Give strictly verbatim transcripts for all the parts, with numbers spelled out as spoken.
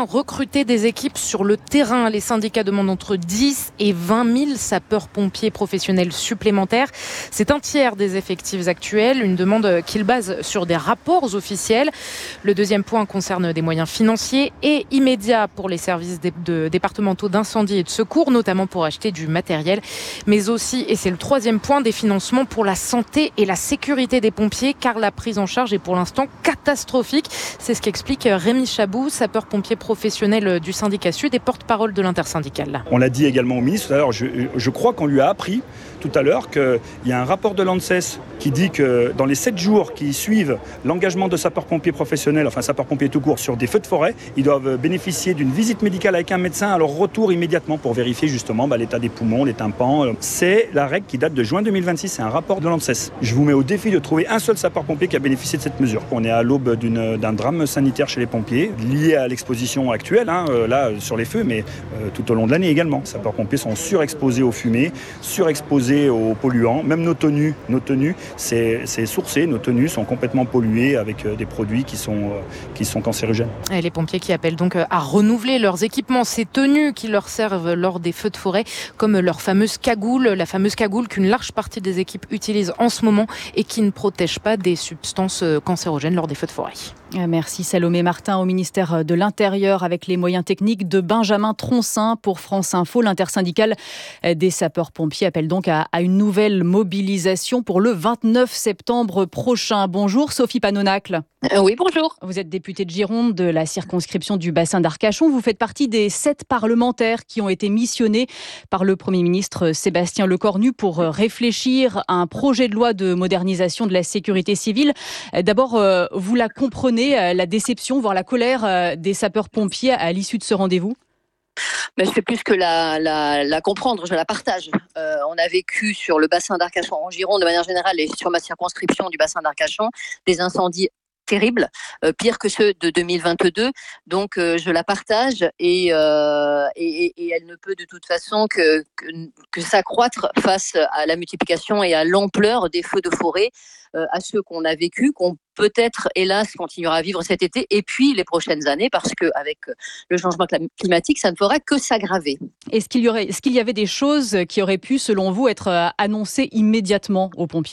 besoin, recruter des équipes sur le terrain. Les syndicats demandent entre dix et vingt mille sapeurs-pompiers professionnels supplémentaires. C'est un tiers des effectifs actuels, une demande qu'ils basent sur des rapports officiels. Le deuxième point concerne des moyens financiers et immédiats pour les services de, de, départementaux d'incendie et de secours, notamment pour acheter du matériel, mais aussi, et c'est le troisième point, des financements pour la santé et la sécurité des pompiers, car la prise en charge est pour l'instant catastrophique. C'est ce qu'explique Rémi Chabou, sapeur-pompier professionnel du syndicat Sud et porte-parole de l'intersyndicale. On l'a dit également au ministre tout à l'heure, je, je crois qu'on lui a appris tout à l'heure qu'il y a un rapport de l'ANSES qui dit que dans les sept jours qui suivent l'engagement de sapeurs-pompiers professionnels, enfin sapeurs-pompiers tout court, sur des feux de forêt, ils doivent bénéficier d'une visite médicale avec un médecin à leur retour immédiatement pour vérifier justement bah, l'état des poumons, les tympans. C'est la règle qui date de juin deux mille vingt-six, c'est un rapport de l'ANSES. Je vous mets au défi de trouver un seul sapeur-pompier qui a bénéficié de cette mesure. On est à l'aube d'une, d'un drame sanitaire chez les pompiers, lié à l'exposition actuelle, hein, euh, là sur les feux, mais euh, tout au long de l'année également. Les sapeurs-pompiers sont surexposés aux fumées, surexposés aux polluants. Même nos tenues, nos tenues, c'est, c'est sourcé, nos tenues sont complètement polluées avec des produits qui sont, euh, qui sont cancérigènes. Et les pompiers qui appellent donc à renouveler leurs équipements, ces tenues qui leur servent lors des feux de forêt, comme leur fameuse cagoule, la fameuse cagoule qu'une large partie des équipes utilisent en ce moment et qui ne protège pas des substances cancérogènes lors des feux de forêt. Merci Salomé Martin au ministère de l'Intérieur avec les moyens techniques de Benjamin Troncin pour France Info. L'intersyndicale des sapeurs-pompiers appelle donc à, à une nouvelle mobilisation pour le vingt-neuf septembre prochain. Bonjour Sophie Panonacle. Euh, oui, bonjour. Vous êtes députée de Gironde de la circonscription du bassin d'Arcachon. Vous faites partie des sept parlementaires qui ont été missionnés par le Premier ministre Sébastien Lecornu pour réfléchir à un projet de loi de modernisation de la sécurité civile. D'abord, vous la comprenez, la déception, voire la colère des sapeurs-pompiers à l'issue de ce rendez-vous ? Mais je fais plus que la, la, la comprendre, je la partage. Euh, on a vécu sur le bassin d'Arcachon, en Gironde de manière générale, et sur ma circonscription du bassin d'Arcachon, des incendies terribles, euh, pire que ceux de deux mille vingt-deux. Donc euh, je la partage et, euh, et, et elle ne peut de toute façon que, que, que s'accroître face à la multiplication et à l'ampleur des feux de forêt, euh, à ceux qu'on a vécu, qu'on peut-être, hélas, continuera à vivre cet été et puis les prochaines années, parce qu'avec le changement climatique, ça ne fera que s'aggraver. Est-ce qu'il y aurait, est-ce qu'il y avait des choses qui auraient pu, selon vous, être annoncées immédiatement aux pompiers ?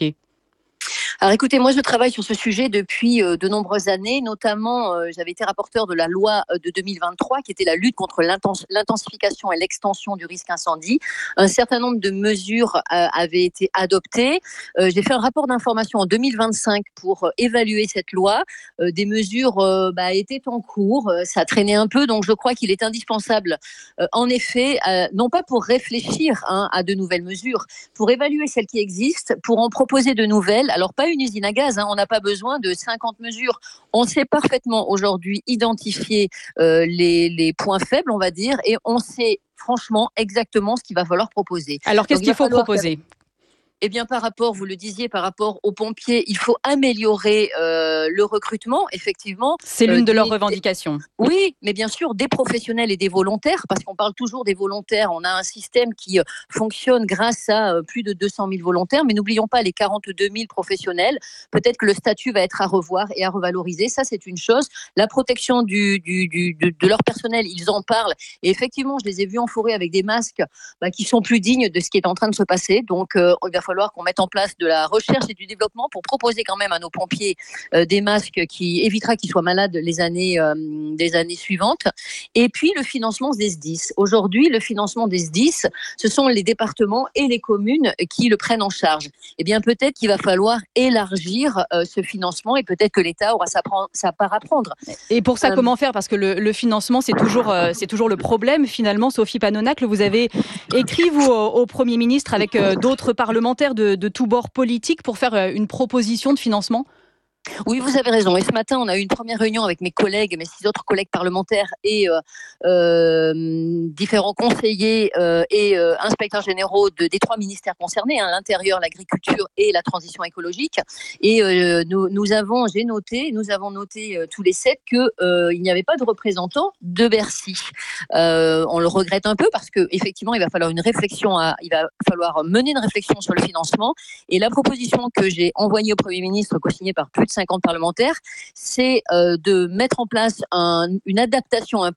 Alors écoutez, moi je travaille sur ce sujet depuis euh, de nombreuses années, notamment euh, j'avais été rapporteure de la loi euh, de deux mille vingt-trois qui était la lutte contre l'intens- l'intensification et l'extension du risque incendie. Un certain nombre de mesures euh, avaient été adoptées. Euh, j'ai fait un rapport d'information en deux mille vingt-cinq pour euh, évaluer cette loi. Euh, des mesures euh, bah, étaient en cours, euh, ça traînait un peu, donc je crois qu'il est indispensable, euh, en effet, euh, non pas pour réfléchir hein, à de nouvelles mesures, pour évaluer celles qui existent, pour en proposer de nouvelles. Alors pas une usine à gaz, hein, on n'a pas besoin de cinquante mesures. On sait parfaitement aujourd'hui identifier euh, les, les points faibles, on va dire, et on sait franchement exactement ce qu'il va falloir proposer. Alors qu'est-ce Donc, qu'il faut proposer ? Eh bien, par rapport, vous le disiez, par rapport aux pompiers, il faut améliorer euh, le recrutement, effectivement. C'est l'une euh, de leurs des, revendications. Oui, mais bien sûr, des professionnels et des volontaires, parce qu'on parle toujours des volontaires. On a un système qui euh, fonctionne grâce à euh, plus de deux cent mille volontaires, mais n'oublions pas les quarante-deux mille professionnels. Peut-être que le statut va être à revoir et à revaloriser. Ça, c'est une chose. La protection du, du, du, de, de leur personnel, ils en parlent. Et effectivement, je les ai vus en forêt avec des masques bah, qui sont plus dignes de ce qui est en train de se passer. Donc, euh, il va falloir qu'on mette en place de la recherche et du développement pour proposer quand même à nos pompiers euh, des masques qui évitera qu'ils soient malades les années, euh, des années suivantes. Et puis le financement des S D I S. Aujourd'hui, le financement des S D I S, ce sont les départements et les communes qui le prennent en charge. Eh bien, peut-être qu'il va falloir élargir euh, ce financement et peut-être que l'État aura sa, sa part à prendre. Et pour ça, euh, comment faire ? Parce que le, le financement, c'est toujours, euh, c'est toujours le problème. Finalement, Sophie Panonacle, vous avez écrit, vous, au, au Premier ministre, avec euh, d'autres parlementaires de, de tous bords politiques, pour faire euh, une proposition de financement ? Oui, vous avez raison. Et ce matin, on a eu une première réunion avec mes collègues, mes six autres collègues parlementaires et euh, euh, différents conseillers euh, et euh, inspecteurs généraux de, des trois ministères concernés, hein, l'intérieur, l'agriculture et la transition écologique. Et euh, nous, nous avons, j'ai noté, nous avons noté euh, tous les sept que euh, il n'y avait pas de représentant de Bercy. Euh, on le regrette un peu parce que effectivement, il va falloir une réflexion, à, il va falloir mener une réflexion sur le financement. Et la proposition que j'ai envoyée au Premier ministre, co-signée par plus de cinquante parlementaires, c'est euh, de mettre en place un, une adaptation, un